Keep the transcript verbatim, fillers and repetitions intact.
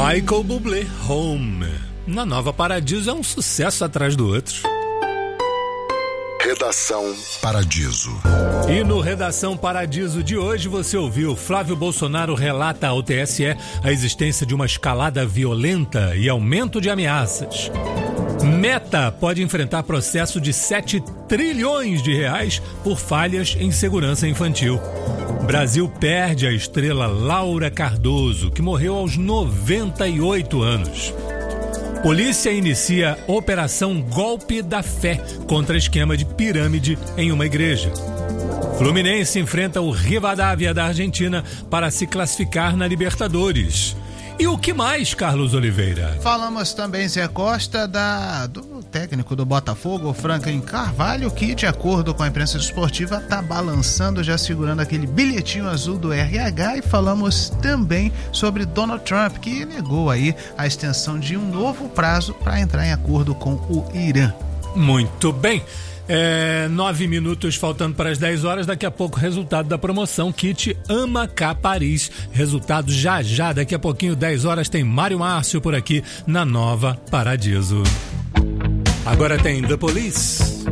Michael Bublé, Home. Na Nova Paradiso é um sucesso atrás do outro. Redação Paradiso. E no Redação Paradiso de hoje você ouviu: Flávio Bolsonaro relata ao T S E a existência de uma escalada violenta e aumento de ameaças. Meta pode enfrentar processo de sete trilhões de reais por falhas em segurança infantil. Brasil perde a estrela Laura Cardoso, que morreu aos noventa e oito anos. Polícia inicia Operação Golpe da Fé contra esquema de pirâmide em uma igreja. Fluminense enfrenta o Rivadavia da Argentina para se classificar na Libertadores. E o que mais, Carlos Oliveira? Falamos também, Zé Costa, da, do técnico do Botafogo, Franklin Carvalho, que, de acordo com a imprensa esportiva, está balançando, já segurando aquele bilhetinho azul do R H. E falamos também sobre Donald Trump, que negou aí a extensão de um novo prazo para entrar em acordo com o Irã. Muito bem. É, nove minutos faltando para as dez horas. Daqui a pouco, resultado da promoção Kit Ama Cá Paris. Resultado já já, daqui a pouquinho, dez horas, tem Mário Márcio por aqui na Nova Paradiso. Agora tem The Police.